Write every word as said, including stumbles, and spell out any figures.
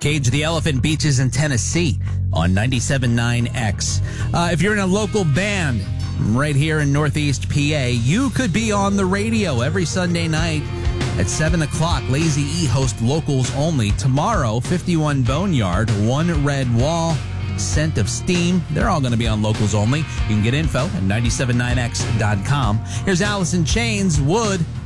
Cage the Elephant Beaches in Tennessee on ninety-seven point nine X. Uh, if you're in a local band right here in Northeast P A, you could be on the radio every Sunday night at seven o'clock. Lazy E hosts Locals Only. Tomorrow, fifty-one Boneyard, One Red Wall, Scent of Steam. They're all going to be on Locals Only. You can get info at nine seven nine x dot com. Here's Alice in Chains, Wood.